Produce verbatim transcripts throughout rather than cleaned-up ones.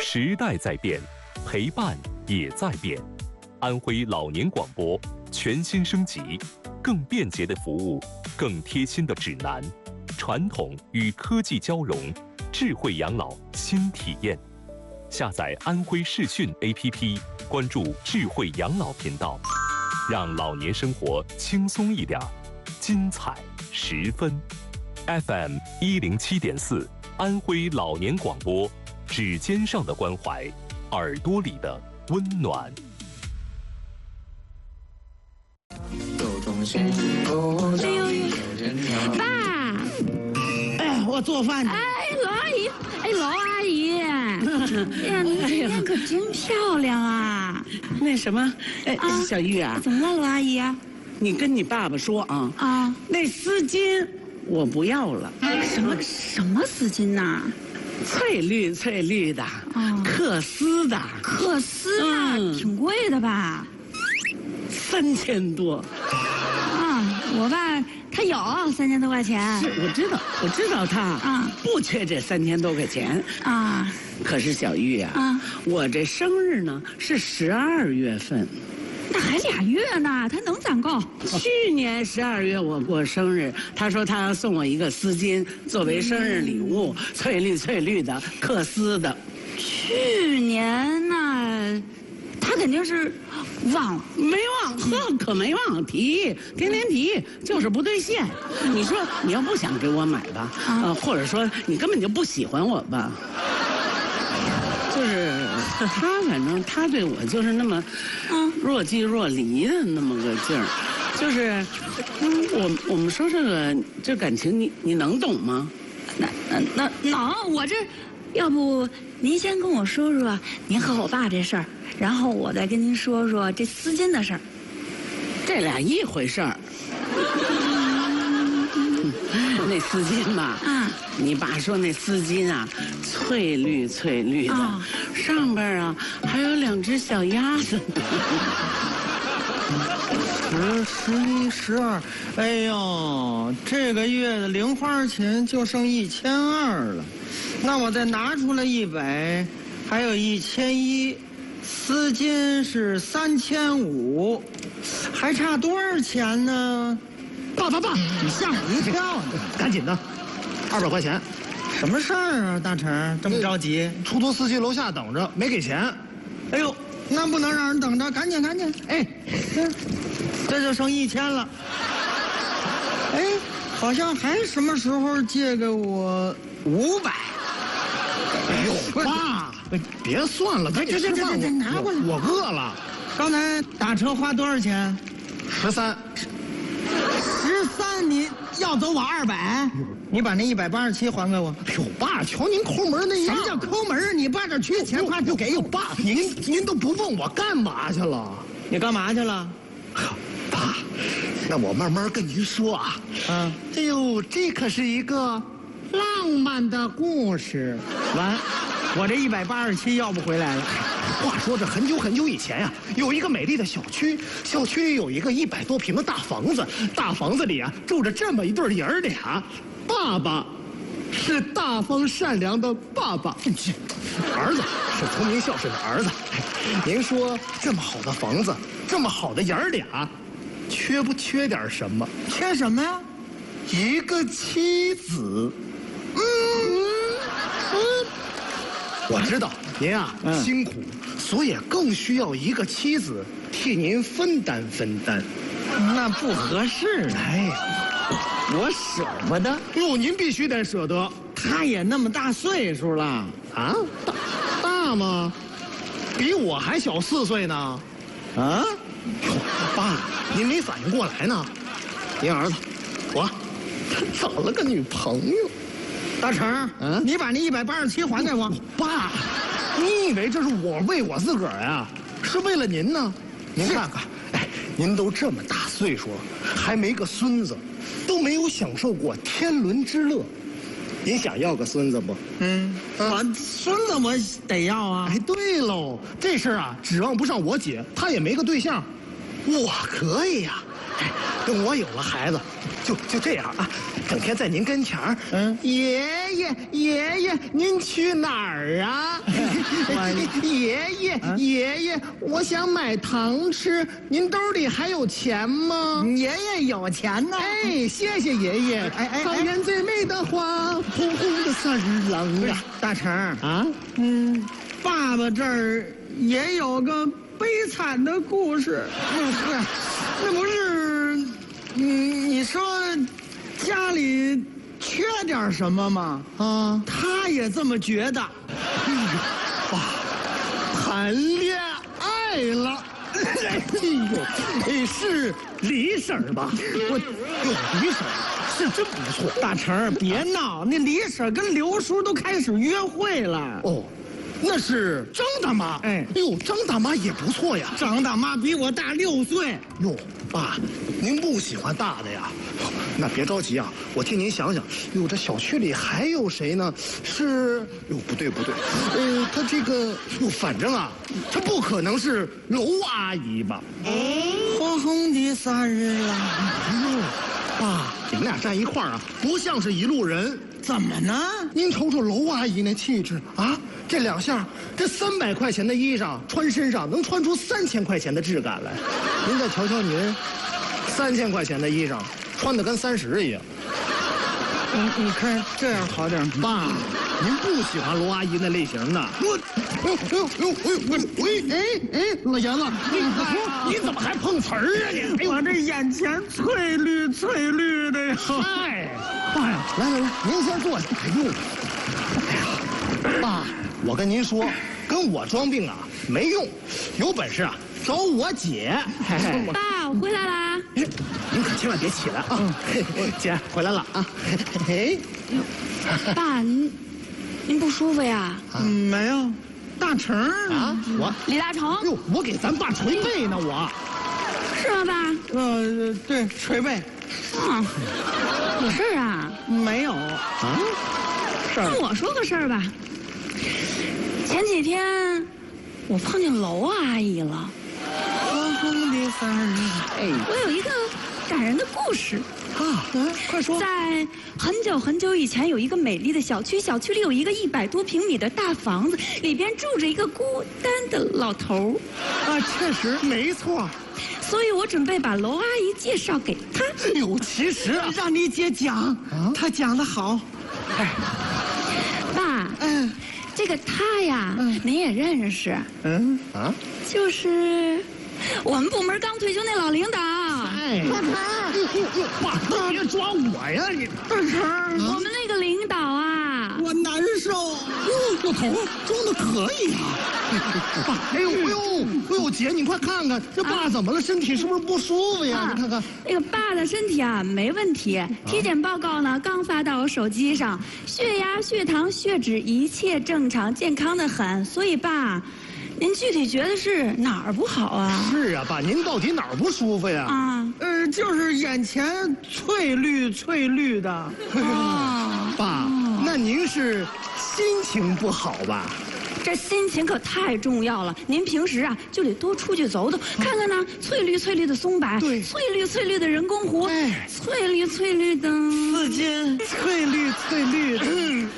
时代在变，陪伴也在变。安徽老年广播全新升级，更便捷的服务，更贴心的指南，传统与科技交融，智慧养老新体验。下载安徽视讯 A P P， 关注智慧养老频道，让老年生活轻松一点，精彩十分。F M 一零七点四，安徽老年广播，指尖上的关怀，耳朵里的温暖。 爸， 哎，我做饭。 哎，老阿姨，哎，老阿姨，哎呀，你今天可真漂亮啊！ 那什么，哎， 啊、 小玉啊， 怎么了，老阿姨？ 你跟你爸爸说啊， 啊， 那丝巾我不要了。 什么什么丝巾呐？ 翠绿翠绿的， 啊， 缂丝的。 缂丝啊，嗯、挺贵的吧？ 三千多。 啊，我爸他有三千多块钱。 是，我知道，我知道他啊不缺这三千多块钱啊。 可是小玉啊， 啊， 我这生日呢是十二月份。 那还俩月呢，他能攒够？ 去年十二月我过生日，他说他要送我一个丝巾作为生日礼物，嗯、翠绿翠绿的，缂丝的。 去年呢，他肯定是忘了， 没忘，呵，可没忘，提，天天提，就是不兑现。你说你要不想给我买吧，啊、呃，或者说你根本就不喜欢我吧。就是他，反正他对我就是那么，嗯，若即若离的那么个劲儿，就是，嗯，我我们说这个这感情你你能懂吗？ 那那那能，我这，要不您先跟我说说您和我爸这事儿，然后我再跟您说说这丝巾的事儿。 这俩一回事儿。那丝巾吧， 啊， 你爸说那丝巾啊，翠绿翠绿的， 啊、 上边啊还有两只小鸭子。 十、十一、十二，哎呦，这个月的零花钱就剩一千二了，那我再拿出来一百，还有一千一，丝巾是三千五，还差多少钱呢？ 爸爸爸，你吓我一跳呢！赶紧的，二百块钱。 什么事儿啊，大成？这么着急？ 出租司机楼下等着，没给钱。 哎呦，那不能让人等着，赶紧赶紧！哎，这就剩一千了。哎，好像还什么时候借给我五百？ 哎呦，爸，别算了，赶紧吃饭。 这拿过来， 我饿了。 刚才打车花多少钱？ 十三。 十三，你要走我二百，你把那一百八十七还给我。 哎呦，爸，瞧您抠门那样。 什么叫抠门？你爸这缺钱，爸就给。 爸，您您都不问我干嘛去了？ 你干嘛去了？ 爸，那我慢慢跟您说啊。 嗯。 哎呦，这可是一个浪漫的故事。 完，我这一百八十七要不回来了。 话说这很久很久以前呀、啊，有一个美丽的小区，小区里有一个一百多平的大房子，大房子里啊住着这么一对爷儿俩，爸爸是大方善良的爸爸，儿子是聪明孝顺的儿子。您说这么好的房子，这么好的爷儿俩，缺不缺点什么？ 缺什么呀？ 一个妻子。嗯嗯，我知道您啊、嗯、辛苦。所以更需要一个妻子替您分担分担， 那不合适。 哎呀， 我舍不得。 哟，您必须得舍得。 他也那么大岁数了啊？大大吗？比我还小四岁呢。 啊？ 哟，爸，您没反应过来呢。您儿子，我找了个女朋友。 大成，嗯，你把那一百八十七还给我。 爸。你以为这是我为我自个儿呀？是为了您呢。您看看，哎，您都这么大岁数了，还没个孙子，都没有享受过天伦之乐。您想要个孙子不？ 嗯，啊、我孙子我得要啊。 哎，对喽，这事儿啊，指望不上我姐，她也没个对象，我可以呀、啊。哎，等我有了孩子，就就这样啊，整天在您跟前儿，嗯，爷爷爷爷爷，您去哪儿啊？爷爷爷爷，我想买糖吃，您兜里还有钱吗？ 爷爷有钱呢。 哎，谢谢爷爷。 哎哎， 草原最美的花，红红的三郎啊！ 大成啊， 嗯，爸爸这儿也有个悲惨的故事。嗯，呵，那不是，嗯，你说家里缺点什么吗？ 啊， 他也这么觉得。 爸，谈恋爱了。哎呦，是李婶吧？我哟，李婶是真不错。 大成，别闹，那李婶跟刘叔都开始约会了。 哦，那是张大妈。 哎， 哎呦，张大妈也不错呀。 张大妈比我大六岁。 哟，爸，您不喜欢大的呀？那别着急啊，我替您想想。哟，这小区里还有谁呢？是哟，不对不对，呃，他这个哟，反正啊，他不可能是娄阿姨吧？ 红红的三日郎。 哎呦，爸，你们俩站一块儿啊，不像是一路人。 怎么呢？ 您瞅瞅娄阿姨那气质啊，这两下，这三百块钱的衣裳穿身上能穿出三千块钱的质感来。您再瞧瞧您，三千块钱的衣裳穿的跟三十一样。 你你看这样好点吗？ 爸，您不喜欢娄阿姨那类型的。我，哎呦哎呦哎呦哎喂哎哎，老爷子，你你怎么还碰瓷儿啊你？ 哎呦，我这眼前翠绿翠绿的呀！ 嗨，爸呀，来来来，您先坐下。哎呦，哎呀，爸，我跟您说，跟我装病啊没用，有本事啊找我姐。 爸，我回来啦！ 您可千万别起来啊！姐回来了啊！嘿， 爸，您您不舒服呀？ 嗯，没有。大成啊，我李大成， 哟，我给咱爸捶背呢，我是吗，爸？ 呃，对，捶背。 嗯，有事儿啊？ 没有啊， 那我说个事儿吧。前几天我碰见娄阿姨了。 红红的三日郎。 哎我有一个感人的故事。 啊，嗯，快说。 在很久很久以前，有一个美丽的小区，小区里有一个一百多平米的大房子，里边住着一个孤单的老头啊，确实没错。 所以我准备把娄阿姨介绍给他。 哎呦，其实啊， 让你姐讲，她讲得好。 哎， 爸， 嗯， 这个他呀，您也认识， 嗯啊， 就是我们部门刚退休那老领导。 哎，大成，爸，别抓我呀你！ 大成， 我们那个领导啊， 我难受。 哟，老头装的可以啊！爸，哎呦哎呦哎呦，姐你快看看这爸怎么了？身体是不是不舒服呀？你看看， 那个爸的身体啊没问题，体检报告呢刚发到我手机上，血压、血糖、血脂一切正常，健康的很。所以爸，您具体觉得是哪儿不好啊？ 是啊，爸，您到底哪儿不舒服呀？ 啊， 呃，就是眼前翠绿翠绿的。 哦， 爸，那您是心情不好吧？ 这心情可太重要了。您平时啊就得多出去走走，看看呢，翠绿翠绿的松柏， 对翠绿翠绿的人工湖， 哎翠绿翠绿的丝巾翠绿翠绿的。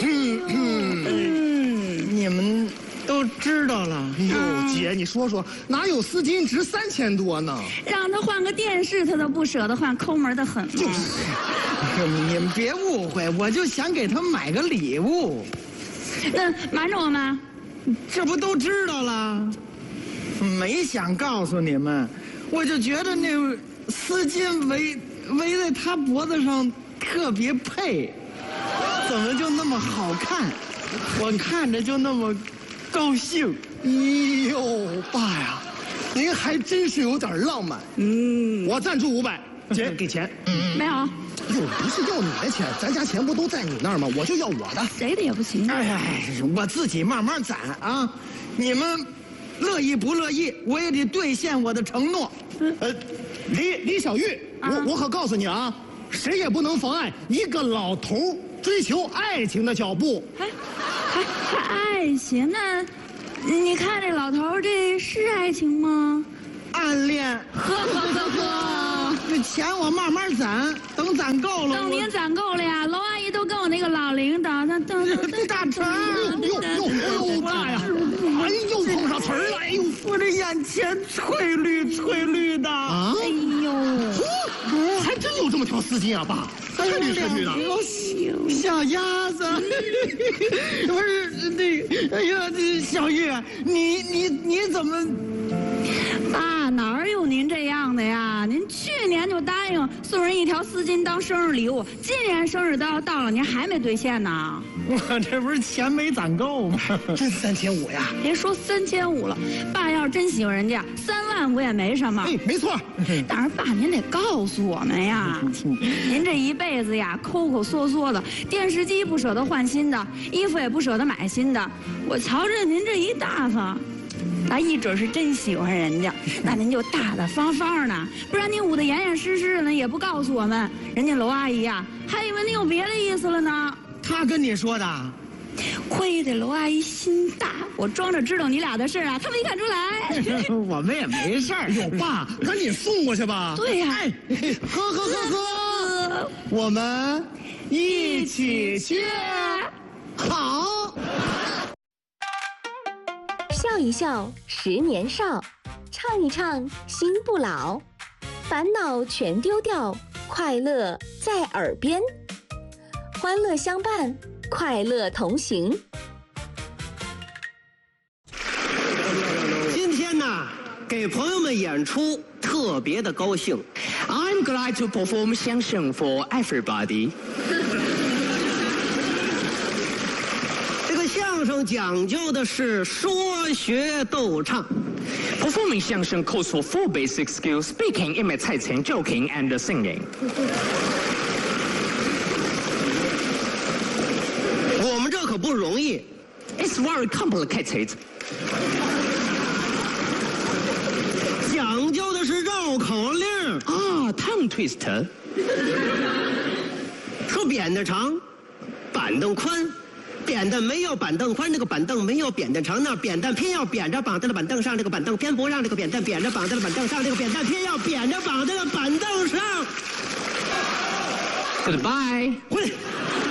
嗯， 你们都知道了。 哎呦，姐，你说说，哪有丝巾值三千多呢？ 让他换个电视，他都不舍得换，抠门的很。 就是， 你们别误会，我就想给他买个礼物。 那瞒着我吗？ 这不都知道了？没想告诉你们，我就觉得那丝巾围围在他脖子上特别配，怎么就那么好看？我看着就那么高兴。 哎呦，爸呀，您还真是有点浪漫。 嗯， 我赞助五百，姐给钱。 没有， 哟，不是要你的钱，咱家钱不都在你那儿吗？我就要我的。 谁的也不行。 哎呀，我自己慢慢攒啊。你们乐意不乐意，我也得兑现我的承诺。 呃，李李小玉，我我可告诉你啊，谁也不能妨碍一个老头追求爱情的脚步。 还还还爱情？那你看这老头儿，这是爱情吗？ 暗恋。 呵呵呵呵。 这钱我慢慢攒，等攒够了。 等您攒够了呀，娄阿姨都跟我那个老领导，那等等大成， 又又又爸呀！哎，又碰上词儿了！哎呦， 我这眼前翠绿翠绿的啊！ 哎呦， 嚯，还真有这么条丝巾啊，爸！翠绿翠绿的。 小鸭子，不是那，哎呀，这小玉，你你你怎么？ 爸，哪儿有您这样的呀？您去年就答应送人一条丝巾当生日礼物，今年生日都要到了，您还没兑现呢。 我这不是钱没攒够吗？ 真三千五呀！ 别说三千五了，爸要是真喜欢人家，三万五也没什么。 哎，没错。 但是爸，您得告诉我们呀，您这一辈子呀，抠抠缩缩的，电视机不舍得换新的，衣服也不舍得买新的。我瞧着您这一大方，那一准是真喜欢人家，那您就大大方方的，不然您捂得严严实实的呢，也不告诉我们，人家娄阿姨呀，还以为您有别的意思了呢。 他跟你说的？ 亏得娄阿姨心大，我装着知道你俩的事啊，她没看出来。 我们也没事儿。 有爸，赶紧送过去吧。 对呀、 哎，喝喝喝喝，我们一起去。好。 笑一笑，十年少；唱一唱，心不老。烦恼全丢掉，快乐在耳边。欢乐相伴，快乐同行。 今天呢，给朋友们演出特别的高兴。I'm glad to perform 相声 for everybody 。这个相声讲究的是说学逗唱。Performing 相声 calls for four basic skills: speaking, imitating, joking, and singing. 我们这可不容易。It's very complicated. 讲究的是绕口令啊 ，tongue twister。说扁担长，板凳宽，扁担没有板凳宽，那个板凳没有扁担长，那扁担偏要扁着绑在了板凳上，这个板凳偏不让这个扁担扁着绑在了板凳上，这个扁担偏要扁着绑在了板凳上。Goodbye， 回来。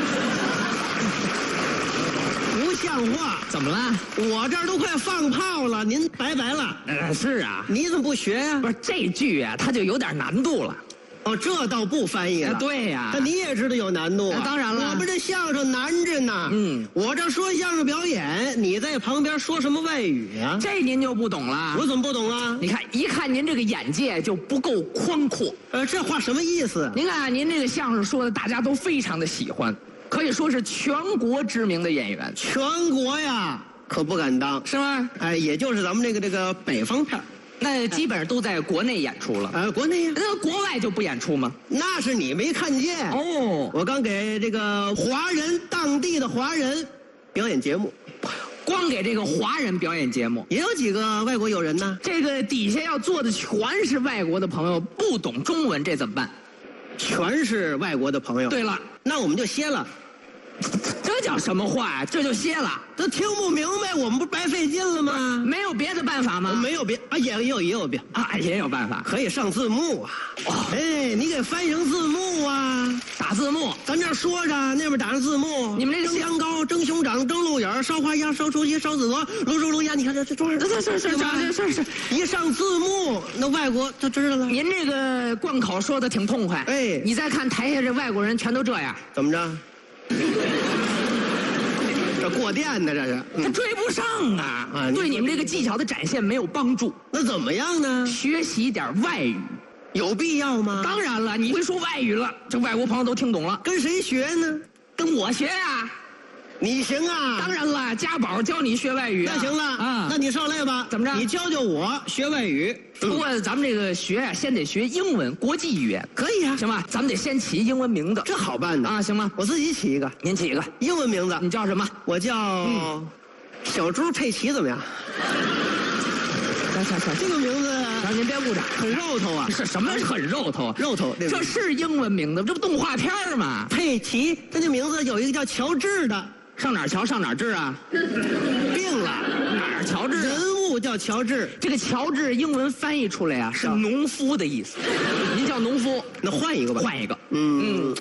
不像话！怎么了？我这儿都快放炮了，您拜拜了。呃，是啊，你怎么不学呀、啊？不是这句啊，它就有点难度了。哦，这倒不翻译了。啊、对呀、啊，但你也知道有难度、啊啊。当然了，我们这相声难着呢。嗯，我这说相声表演，你在旁边说什么外语啊？这您就不懂了。我怎么不懂啊？你看，一看您这个眼界就不够宽阔。呃，这话什么意思？您看您这个相声说的，大家都非常的喜欢。可以说是全国知名的演员，全国呀，可不敢当，是吗？哎，也就是咱们这个这个北方片，那基本上都在国内演出了。呃，国内呀，那国外就不演出吗？那是你没看见哦。我刚给这个华人当地的华人表演节目，光给这个华人表演节目，也有几个外国友人呢。这个底下要坐的全是外国的朋友，不懂中文，这怎么办？全是外国的朋友。对了，那我们就歇了。这叫什么话呀、啊？这就歇了？这听不明白，我们不白费劲了吗？没有别的办法吗？没有别啊，也也有也有别啊，也有办法，可以上字幕啊。哦、哎，你给翻译成字幕啊，打字幕。咱这说着，那边打上字幕。你们这个蒸羊羔、蒸熊掌、蒸鹿眼、烧花鸭、烧雏鸡、烧子鹅、卤猪卤鸭，你看这这装上。是是是是是是，一上字幕，那外国他知道了。您这个贯口说的挺痛快。哎，你再看台下这外国人全都这样，怎么着？这过电呢，这是他追不上啊！啊，对你们这个技巧的展现没有帮助。那怎么样呢？学习点外语，有必要吗？当然了，你会说外语了，这外国朋友都听懂了。跟谁学呢？跟我学呀、啊。你行啊？当然了，家宝教你学外语、啊。那行了啊，那你上来吧。怎么着？你教教我学外语。不过咱们这个学呀、啊，先得学英文，国际语言。可以啊，行吧？咱们得先起英文名字，这好办的啊，行吗？我自己起一个，您起一个英文名字。你叫什么？我叫、嗯、小猪佩奇，怎么样？行行行，这个名字，您别鼓掌，很肉头啊！是什么很肉头？肉头，这, 这是英文名字，这不动画片吗？佩奇，他这名字有一个叫乔治的。上哪儿瞧上哪儿治啊？病了，哪儿乔治、啊？人物叫乔治， 这个乔治英文翻译出来啊是农夫的意思。您叫农夫， 那换一个吧。 换一个。 嗯。